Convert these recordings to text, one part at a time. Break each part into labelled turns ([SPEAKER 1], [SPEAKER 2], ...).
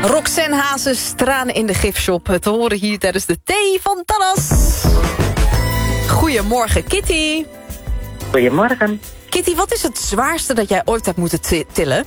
[SPEAKER 1] Roxanne Hazes, tranen in de gifshop. Te horen hier tijdens de thee van Taras. Goedemorgen, Kitty.
[SPEAKER 2] Goedemorgen.
[SPEAKER 1] Kitty, wat is het zwaarste dat jij ooit hebt moeten tillen?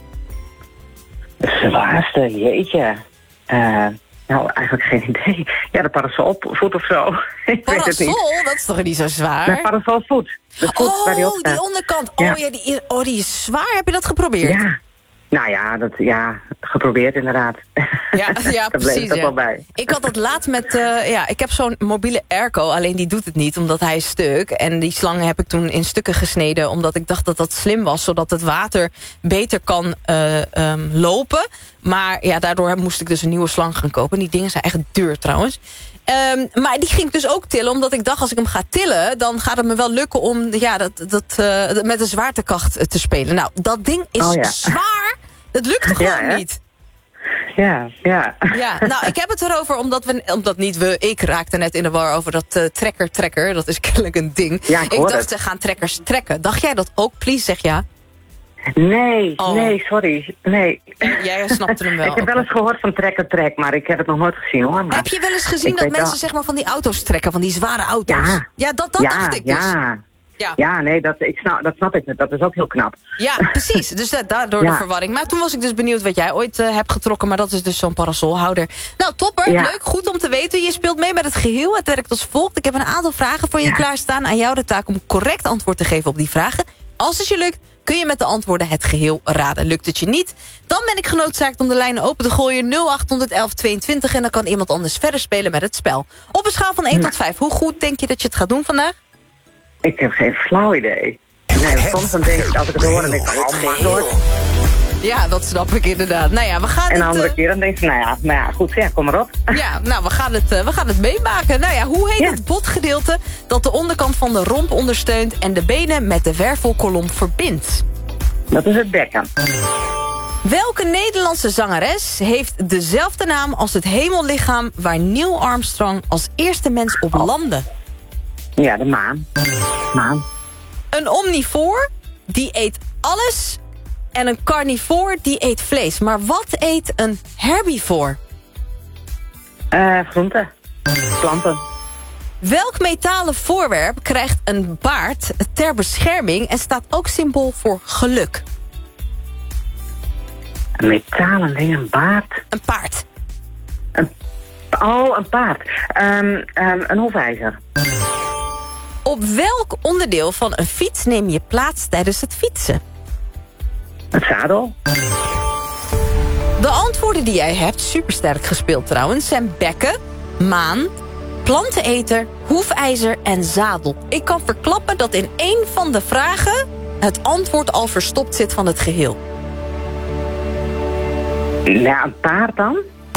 [SPEAKER 2] Het zwaarste, jeetje. Nou, eigenlijk geen idee. Ja, de parasolvoet of zo. Ik weet het niet.
[SPEAKER 1] Parasol? Dat is toch niet zo zwaar?
[SPEAKER 2] De parasolvoet. De voet waar die op staat.
[SPEAKER 1] Die onderkant.
[SPEAKER 2] Ja.
[SPEAKER 1] Oh ja, die is zwaar. Heb je dat geprobeerd?
[SPEAKER 2] Ja. Nou ja, geprobeerd inderdaad.
[SPEAKER 1] Ja,
[SPEAKER 2] Daar bleef
[SPEAKER 1] precies.
[SPEAKER 2] het
[SPEAKER 1] Ja.
[SPEAKER 2] wel bij.
[SPEAKER 1] Ik had dat laatst met... ik heb zo'n mobiele airco, alleen die doet het niet, omdat hij is stuk. En die slang heb ik toen in stukken gesneden, omdat ik dacht dat dat slim was, zodat het water beter kan lopen. Maar ja, daardoor moest ik dus een nieuwe slang gaan kopen. Die dingen zijn echt duur trouwens. Maar die ging ik dus ook tillen, omdat ik dacht, als ik hem ga tillen, dan gaat het me wel lukken om met de zwaartekracht te spelen. Nou, dat ding is zwaar. Dat lukt gewoon niet.
[SPEAKER 2] Ja.
[SPEAKER 1] Ja, nou, ik heb het erover ik raakte net in de war over dat trekker. Dat is kennelijk een ding.
[SPEAKER 2] Ja,
[SPEAKER 1] ik dacht, ze gaan trekkers trekken. Dacht jij dat ook? Please, zeg ja.
[SPEAKER 2] Nee, sorry. Nee.
[SPEAKER 1] Jij snapte hem wel.
[SPEAKER 2] Ik heb wel eens gehoord van trek, maar ik heb het nog nooit gezien hoor. Maar
[SPEAKER 1] heb je wel eens gezien dat mensen zeg maar van die auto's trekken, van die zware auto's? Ja, dat dacht ik dus.
[SPEAKER 2] Ja, nee, dat snap ik. Dat is ook heel knap.
[SPEAKER 1] Ja, precies. Dus daardoor de verwarring. Maar toen was ik dus benieuwd wat jij ooit hebt getrokken. Maar dat is dus zo'n parasolhouder. Nou, topper. Ja. Leuk. Goed om te weten. Je speelt mee met het geheel. Het werkt als volgt. Ik heb een aantal vragen voor je klaarstaan. Aan jou de taak om correct antwoord te geven op die vragen. Als het je lukt, kun je met de antwoorden het geheel raden. Lukt het je niet, dan ben ik genoodzaakt om de lijnen open te gooien. 081122 en dan kan iemand anders verder spelen met het spel. Op een schaal van 1 tot 5. Hoe goed denk je dat je het gaat doen vandaag?
[SPEAKER 2] Ik heb geen flauw idee. Nee, soms dan denk ik, als ik het hoor, dan denk ik, maar door.
[SPEAKER 1] Ja, dat snap ik inderdaad. Nou ja, we gaan
[SPEAKER 2] en de andere keer dan denk ik, nou ja, goed zeg, kom maar op.
[SPEAKER 1] Ja, nou, we gaan het meemaken. Nou ja, hoe heet het botgedeelte dat de onderkant van de romp ondersteunt en de benen met de wervelkolom verbindt?
[SPEAKER 2] Dat is het bekken.
[SPEAKER 1] Welke Nederlandse zangeres heeft dezelfde naam als het hemellichaam waar Neil Armstrong als eerste mens op landde?
[SPEAKER 2] Ja, de maan.
[SPEAKER 1] Een omnivoor, die eet alles. En een carnivoor, die eet vlees. Maar wat eet een herbivoor?
[SPEAKER 2] Groenten. Planten.
[SPEAKER 1] Welk metalen voorwerp krijgt een baard ter bescherming en staat ook symbool voor geluk?
[SPEAKER 2] Een metalen ding, een baard.
[SPEAKER 1] Een paard.
[SPEAKER 2] Een paard. Een hoefijzer.
[SPEAKER 1] Op welk onderdeel van een fiets neem je plaats tijdens het fietsen?
[SPEAKER 2] Het zadel.
[SPEAKER 1] De antwoorden die jij hebt, supersterk gespeeld trouwens, zijn bekken, maan, planteneter, hoefijzer en zadel. Ik kan verklappen dat in 1 van de vragen het antwoord al verstopt zit van het geheel.
[SPEAKER 2] Ja, een paard dan?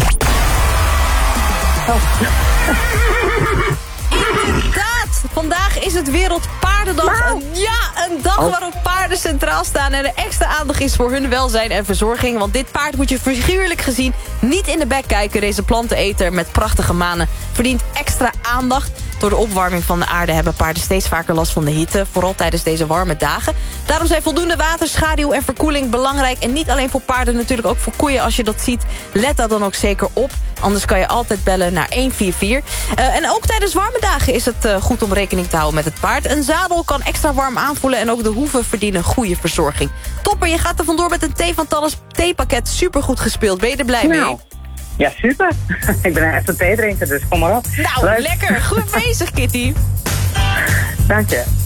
[SPEAKER 1] Inderdaad! Vandaag is het Wereldpaardendag.
[SPEAKER 2] Nou.
[SPEAKER 1] Een dag waarop paarden centraal staan en er extra aandacht is voor hun welzijn en verzorging. Want dit paard moet je figuurlijk gezien niet in de bek kijken. Deze planteneter met prachtige manen verdient extra aandacht. Door de opwarming van de aarde hebben paarden steeds vaker last van de hitte. Vooral tijdens deze warme dagen. Daarom zijn voldoende water, schaduw en verkoeling belangrijk. En niet alleen voor paarden, natuurlijk ook voor koeien als je dat ziet. Let daar dan ook zeker op. Anders kan je altijd bellen naar 144. En ook tijdens warme dagen is het goed om rekening te houden met het paard. Een zadel kan extra warm aanvoelen en ook de hoeven verdienen goede verzorging. Topper, je gaat er vandoor met een thee van Talles theepakket. Supergoed gespeeld. Ben je er blij mee?
[SPEAKER 2] Ja, super. Ik ben echt een thee drinken, dus kom maar op.
[SPEAKER 1] Nou, lekker. Goed bezig, Kitty.
[SPEAKER 2] Dank je.